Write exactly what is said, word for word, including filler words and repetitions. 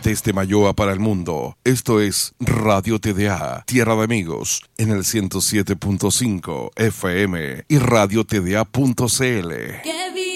Desde Mayoa para el mundo, esto es Radio T D A, Tierra de Amigos, en el ciento siete punto cinco F M y radio T D A punto C L.